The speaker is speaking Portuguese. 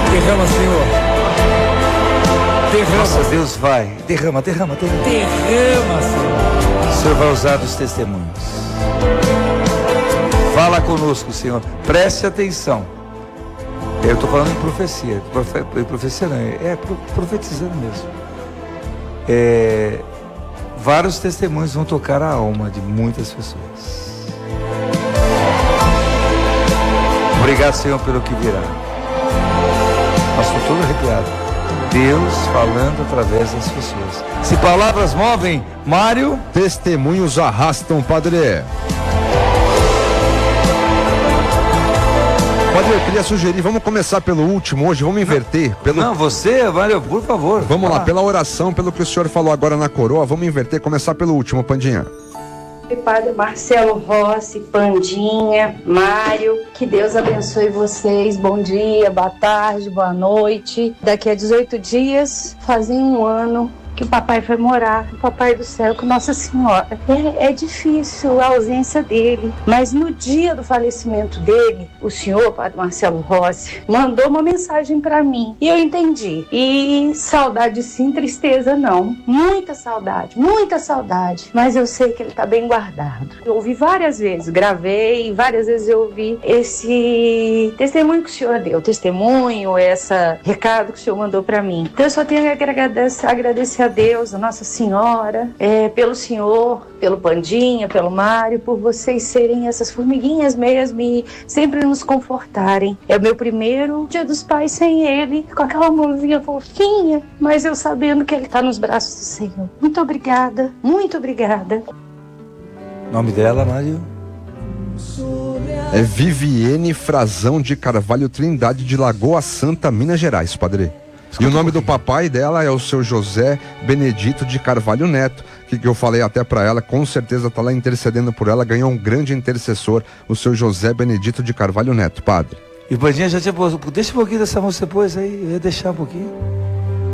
Derrama, Senhor. Derrama. Nossa, Deus vai. Derrama, Derrama, Senhor. O Senhor vai usar dos testemunhos. Fala conosco, Senhor. Preste atenção. Eu estou falando em profecia. Profecia não, profetizando mesmo. Vários testemunhos vão tocar a alma de muitas pessoas. Obrigado, Senhor, pelo que virá. Nós estou todo arrepiado. Deus falando através das pessoas. Se palavras movem, Mário, testemunhos arrastam, Padre. Padre, eu queria sugerir, vamos começar pelo último hoje, vamos inverter. Não, você, Mário, por favor. Vamos lá, pela oração, pelo que o senhor falou agora na coroa, vamos inverter, começar pelo último, Pandinha. Padre Marcelo Rossi, Pandinha, Mário, que Deus abençoe vocês, bom dia, boa tarde, boa noite. Daqui a 18 dias, fazem um ano que o papai foi morar, o papai do céu, com Nossa Senhora. É difícil a ausência dele, mas no dia do falecimento dele, o senhor, Padre Marcelo Rossi, mandou uma mensagem para mim e eu entendi. E saudade sim, tristeza não. Muita saudade, mas eu sei que ele tá bem guardado. Eu ouvi várias vezes, gravei, várias vezes eu ouvi esse testemunho que o senhor deu, esse recado que o senhor mandou para mim. Então eu só tenho que agradecer a Deus, a Nossa Senhora, pelo Senhor, pelo Pandinha, pelo Mário, por vocês serem essas formiguinhas mesmo e sempre nos confortarem. É o meu primeiro Dia dos Pais sem ele, com aquela mãozinha fofinha, mas eu sabendo que ele está nos braços do Senhor. Muito obrigada, muito obrigada. Nome dela, Mário? É Viviane Frazão de Carvalho Trindade, de Lagoa Santa, Minas Gerais, Padre. E o nome do papai dela é o seu José Benedito de Carvalho Neto, que eu falei até para ela, com certeza está lá intercedendo por ela, ganhou um grande intercessor, o seu José Benedito de Carvalho Neto, Padre. E o Bandinha já tinha... Deixa um pouquinho dessa música depois aí, eu ia deixar um pouquinho.